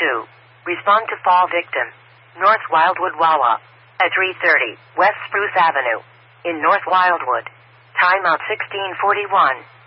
2. Respond to fall victim. North Wildwood, Wawa. At 3:30, West Spruce Avenue. In North Wildwood. Timeout 1641.